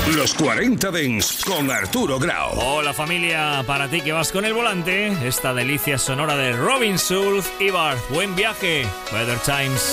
Los 40 Dents con Arturo Grau. Hola familia, para ti que vas con el volante, esta delicia sonora de Robin Schulz y Bart. Buen viaje, Better Times.